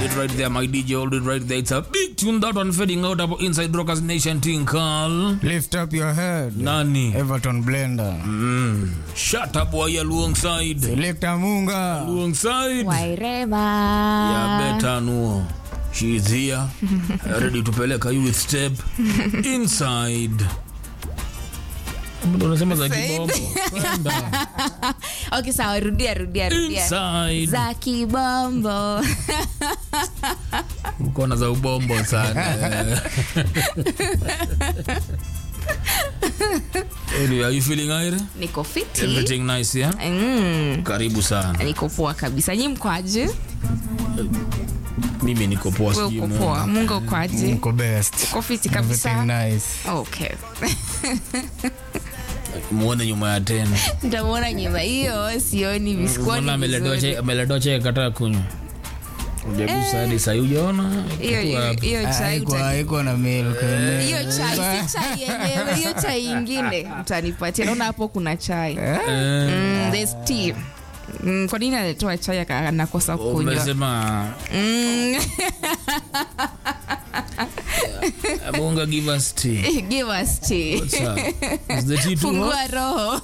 it right there, my DJ. Hold it right there. It's a big tune, that one fading out of Inside Rockers Nation thing called Lift Up Your Head. Nani? Everton Blender. Shut up while you're alongside. Selector Munga. Alongside. Wairema. Yeah, better no. She's here. Ready to peleka you with step inside. Unasema za kibombo. Okay, sawa, rudia. Inside. Za kibombo. Uko na za ubombo sana. Anyway, are you feeling aire? Niko fiti. Everything nice, yeah? Karibu sana. Niko poa kabisa. Nyinyi mko aje? Mimi niko poa sijui Mungu. Uko poa. Mungu uko aje? Uko best. Uko fiti kabisa. Everything nice. Okay. Muone nyuma ya tena. Nitamuona nyuma hiyo, sioni viskwani. Ameledoa chai kata kunywa. Ujagusa hadi sasa hujaona? Hiyo chai iko na milk. Hiyo chai si chai yenyewe, hiyo chai nyingine utanipatia. Naona hapo kuna chai. There's tea. Kwa nini anatoa chai anakosa kunywa? Umesema Munga give us tea. Give us tea. What's up? Is the tea too Fungua hot? roho.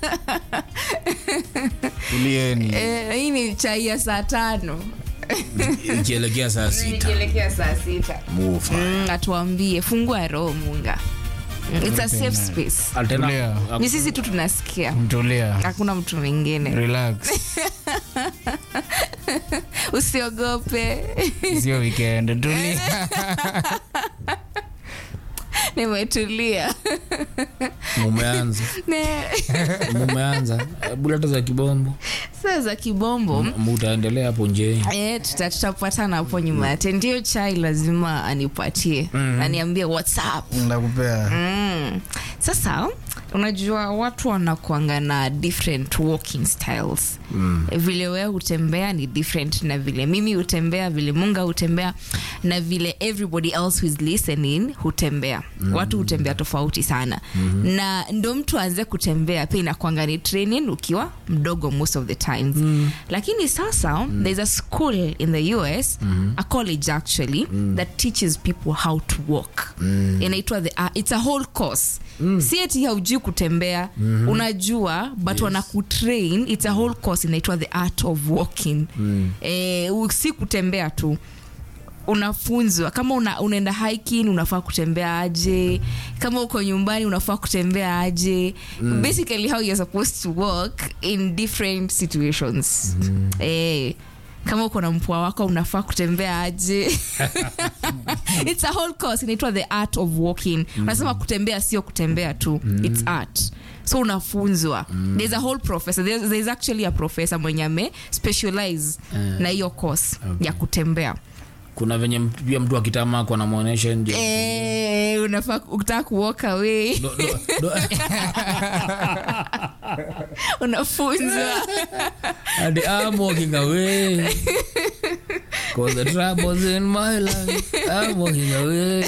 Ulieni. Hii ni chai ya saa 5. Ikielekea saa 6. Ikielekea saa 6. Mufa. Atuambie, fungua roho Munga. It's a safe space. Altena. Ni sisi tu tunasikia. Mtulia. Hakuna mtu mwingine. Relax. Usiogope. Sio weekend. Tulia. Mumeanza. Nimetulia. Bulata za kibombo. Sasa za kibombo. Mutaendelea hapo nje. Tutapatana hapo nyuma. Ndio chai lazima anipatie. Aniambie what's up. Ndakupea. Sasa unajua watu wanakuanga na different walking styles. Vile wewe utembea ni different na vile mimi utembea, vile Munga utembea na vile everybody else who is listening hutembea. Watu utembea tofauti sana. Na ndo mtu aanze kutembea pia inakuanga ni training ukiwa mdogo most of the times. Lakini sasa there's a school in the US, a college actually, that teaches people how to walk. Inaitwa it's a whole course. Si eti haujui kutembea, unajua but wanakutrain. It's a whole course inaitwa the art of walking. Si kutembea tu, unafunzwa kama unaenda hiking unafaa kutembea aje, kama uko nyumbani unafaa kutembea aje. Basically how you're supposed to walk in different situations. Kama uko na mpwa wako unafaa kutembea aje. It's a whole course inaitwa the art of walking. Unasema kutembea sio kutembea tu, it's art. So unafunzwa. There's a whole professor. There's actually a professor mwenye ame specialize na hiyo course ya kutembea. Kuna venye pia mtu akitama kwa na muonesha nje. Unafaa ukitaka kuwalk away. Unafunzwa. And I'm walking away. Cause the troubles in my life, I'm walking away.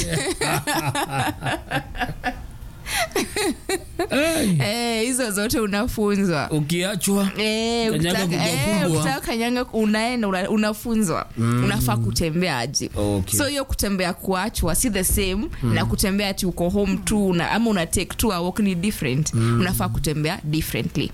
Hizo zote unafunzwa. Ukiachwa ukitaka kanyanga unaenda unafunzwa. Unafaa kutembea aje. Okay. So hiyo kutembea kuachwa si the same na kutembea ati uko home tu ama una take two a walk ni different. Unafaa kutembea differently.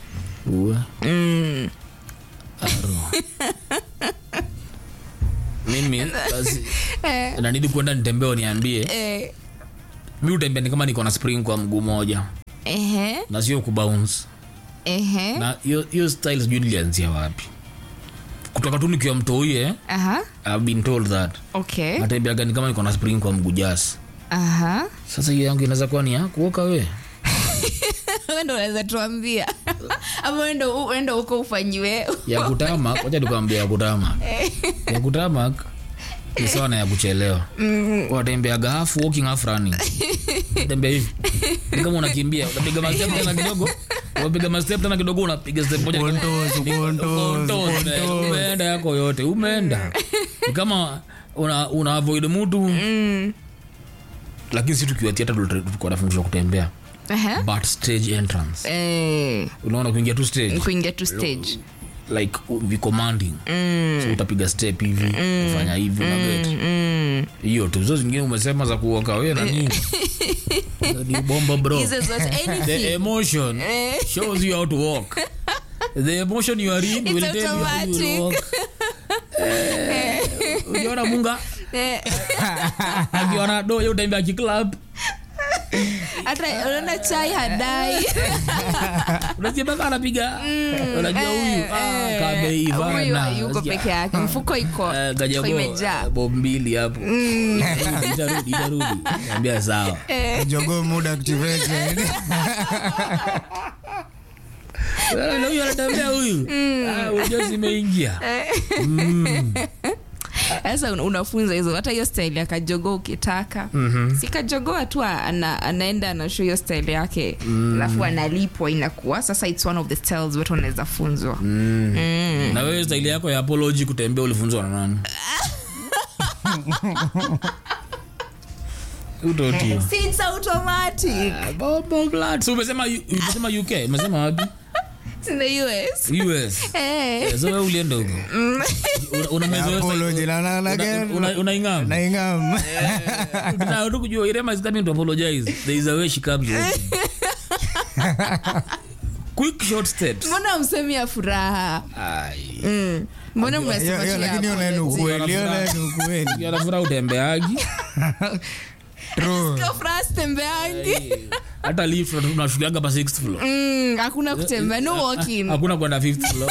Mimi na nidi kwenda nitembeo niambie. Mimi utembea ni kama niko na spring kwa mguu moja. Na sio kubounce. Na hiyo style sijui nilianzia wapi. Kutoka tu nikiwa mtoie. I've been told that. Okay. Natembea gani kama niko na spring kwa mguu just. Sasa hiyo yangu inaweza kuwa ni ya kuoka wewe. Wewe ndo unaweza tuambia. Ama wewe ndo uko ufanyiwe. Ya kutama, wacha nikwambie ya kutama. Ya kutama ni sawa na ya kuchelewa. Watembea half walking half running. Tembea hivi. Ni kama unakimbia, unapiga step tena kidogo. Unapiga step tena kidogo, unapiga step moja kidogo. Umeenda yako yote, umeenda. Ni kama una avoid mtu. Lakini sisi tukiwa theater tulikuwa tunafundishwa kutembea. But stage entrance. Unaona kuingia tu stage. like we commanding. So utapiga step hivi, ufanya hivi na get. Hiyo tu zote zingine umesema za kuoka wewe na nini? Ni bomba bro. The emotion shows you how to walk. The emotion you are in will tell you how to walk. Ukiona munga akiona do yote utaimba club. Hata unaona chai hadai. Unajua baka anapiga. Unajua huyu kameivana. Yuko peke yake. Mfuko iko imejaa. Bombili hapo. Itarudi. Niambia sawa. Jogo muda activate. Wala huyu anatembea huyu. Unajua zimeingia. Sasa unafunza hizo hata hiyo style ya kajogo ukitaka. Sikajogoa tu anaenda na show hiyo style yake. Alafu analipwa inakuwa. Sasa it's one of the styles watu wanaweza funzwa. Na wewe style yako ya apology kutembea ulifunzwa na nani? Utotio. It's automatic. Bobo glad. So umesema UK, umesema wapi? In the US. So wewe ulienda huko. Unamezoea apology unaingam. Naingam. Kuna mtu kujua Irema is coming to apologize. There is a way she comes. Quick short steps. Mbona msemi ya furaha? Mbona mmesema lakini unaenda ukweli. Yana furaha utembeagi. True. Sio furaha tembeangi. Hata lift tunashukiaga pa 6th floor. Hakuna kutembea, no walking. Hakuna kwenda 5th floor.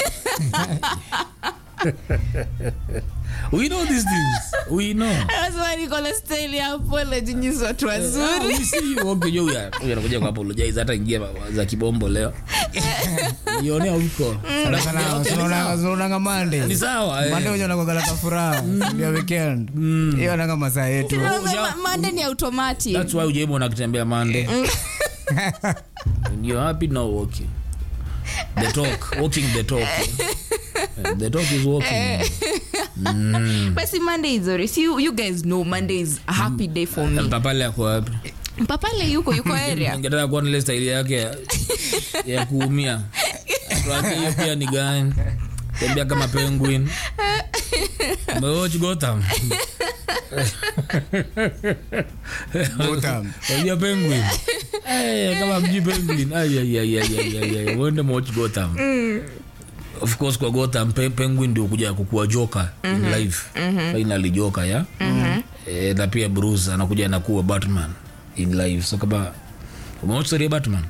We know these things. We know. Lazima niko style ya apology nyinyi watu wazuri. We see you okay yo ya. Unakuja kwa apologize hata ingia za kibombo leo. Nione huko. Unaona ngamande. Ni sawa. Mande unajua kwa galata furaha ya weekend. Hiyo nanga masaa yetu. Mande ni automatic. That's why ujebo unakitembea Mande. You're happy now walking. The talk, walking the talk. The talk is walking. But see, Monday is already. See, you guys know Monday is a happy day for me. Papale yako wapi? Papale yuko area. Ningetaka kuona ile style yake ya kuumia. Tuache hiyo pia ni gani? Tembea kama penguin. Watch Gotham. Gotham. Ya penguin. Kama mji penguin. Ay. Wende watch Gotham. Of course kwa Gotham penguin ndio kuja kukua Joker in life. Finally Joker ya. Na pia Bruce anakuja anakuwa Batman in life. So kama umeona story ya Batman?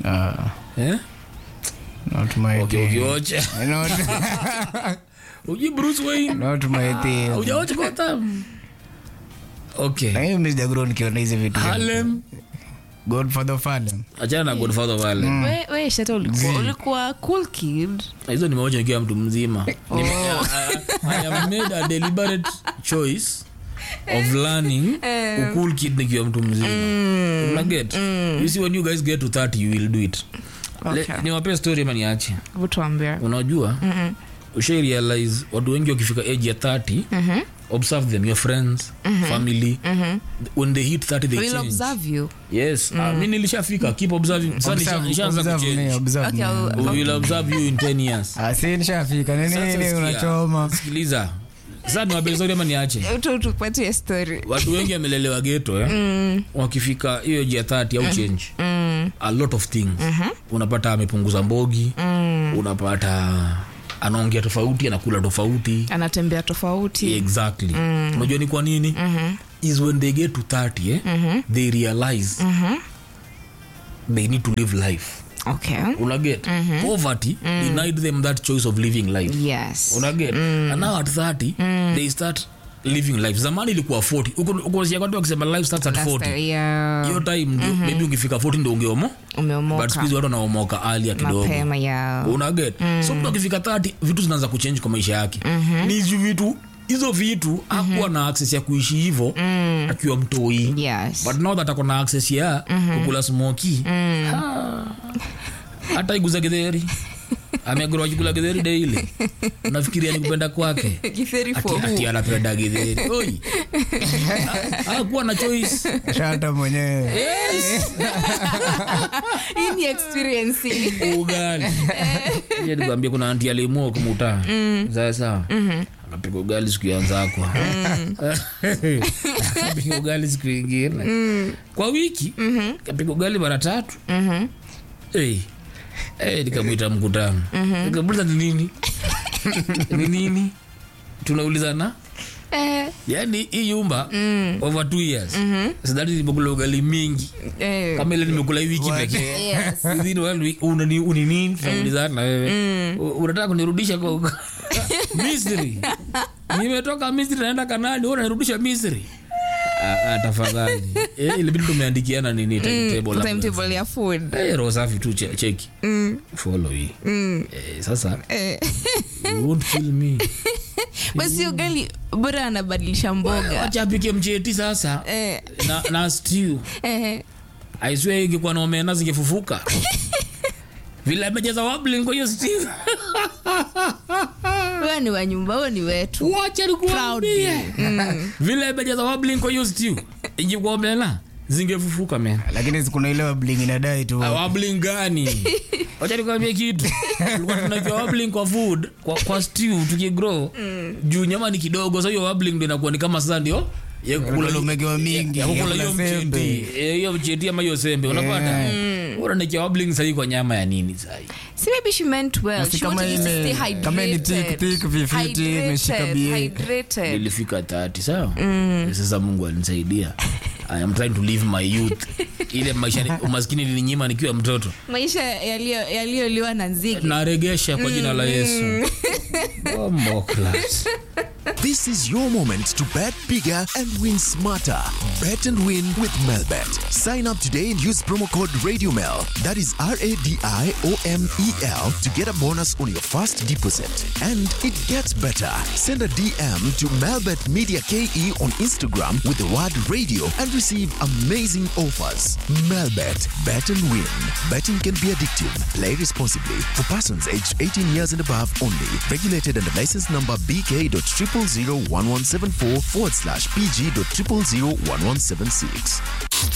Not my Okay, watch. Not. Uji Bruce Wayne. Not my thing. Ujawacha Gotham. Okay. Na hiyo Mr. Grown kiona hizi vitu. Harlem. Godfather of Harlem. Achana na Godfather of Harlem. Wewe shata ulikuwa cool kid. Hizo nimeoja nikiwa mtu mzima. I have made a deliberate choice of learning a cool kid nikiwa mtu mzima. You get? You see when you guys get to 30 you will do it. Okay. Niwape story ama niache. Vutuambia. Unajua? Ushe realize watu wengi wakifika age ya 30 observe them, your friends, family. When they hit 30 they will change. Observe you. Yes. Mimi nilishafika, keep observing. Nishaanza kuchange. Okay, We will observe you in 10 years. Si nishafika. Nini unachoma? Sikiliza. Sasa niwape story ama niache. Tupatie story. Watu wengi wamelelewa ghetto wakifika hiyo age ya 30 au change. A lot of things. Unapata amepunguza mbogi. Unapata anaongea tofauti, anakula tofauti, anatembea tofauti. Exactly. Unajua ni kwa nini? Is when they get to 30 they realize they need to live life. Okay. Unaget? Poverty denied them that choice of living life. Yes. Unaget? And now at 30 they start living life. Zamani ilikuwa 40. Uko sikia watu wakisema life starts at 40. Hiyo time ndio maybe ungefika 40 ndio umeomoka. But squeeze watu wanaomoka earlier kidogo. Mapema ya. Unaget? So mtu akifika 30 vitu zinaanza kuchange kwa maisha yake. Ni hizo vitu hakuwa na access ya kuishi hivyo akiwa mtoi. Yes. But now that akona access ya kukula smoky. Hata iguza githeri. Amegroa chukula githeri daily. Unafikiria ni kupenda kwake? Githeri for ati anapenda githeri. Oi, Hakuwa na choice. Shata mwenyewe. Yes. In experience. Ugali. Yeye nikwambia kuna anti aliamua kumuta. Sasa. Akapiga ugali siku ya nzako. Akapiga ugali siku nyingine. Kwa wiki akapiga ugali mara 3. Nikamuita mkutano. Nikamuuliza ni nini? Ni nini? Tunaulizana. Yaani hii yumba over 2 years. Sidhani nimekula ugali mingi. Kama ile nimekula wiki pekee. Yes. Ndio una nini? Tunaulizana wewe. Unataka kunirudisha kwa Misri? Nimetoka Misri naenda Kanani, wewe unanirudisha Misri? Tafadhali. Ile bidu tumeandikiana nini timetable ya food. Roho safi tu cheki. Follow hii. Sasa won't kill me. Basi ugali bora anabadilisha mboga. Acha apike mcheti sasa. Na stew. I swear ingekuwa na omena zingefufuka. Vile amejeza wobbling kwa hiyo stew. Wewe ni wa nyumba, wewe ni wetu. Wacha nikuambie. Vile amejeza wobbling kwa hiyo stew. Ingekuwa omena zingefufuka man. Lakini kuna ile wobbling inadai tu. Wobbling gani? Wacha nikwambie kitu. Tulikuwa tunakia wobbling kwa food, kwa stew tukigrow. Juu nyama ni kidogo, so hiyo wobbling ndio inakuwa ni kama sasa ndio kula umegewa mingi. Kula hiyo mcheti. Hiyo mcheti ama hiyo sembe unapata. Unanekia wobbling sasa kwa nyama ya nini sasa? See, maybe she meant well. She wanted you to stay hydrated. Kama ni thick vifiti imeshika bie. Hydrated. Nilifika 30 sawa. Sasa Mungu alinisaidia. I am trying to live my youth. Ile maisha umaskini nilinyima nikiwa mtoto. Maisha yaliyoliwa na nzige. Naregesha kwa jina la Yesu. Bombo class. This is your moment to bet bigger and win smarter. Bet and win with Melbet. Sign up today and use promo code RadioMel. That is RADIOMEL to get a bonus on your first deposit. And it gets better. Send a DM to Melbet Media KE on Instagram with the word radio and receive amazing offers. Melbet. Bet and win. Betting can be addictive. Play responsibly. For persons aged 18 years and above only. Regulated under license number BK.0001174/PG.0001176.